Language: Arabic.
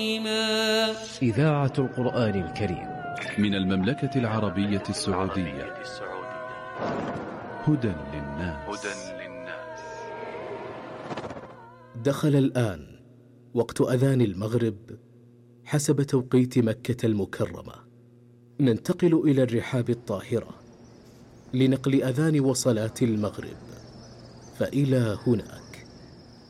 إذاعة القرآن الكريم من المملكة العربية السعودية. هدى للناس. دخل الآن وقت أذان المغرب حسب توقيت مكة المكرمة. ننتقل إلى الرحاب الطاهرة لنقل أذان وصلاة المغرب، فإلى هناك.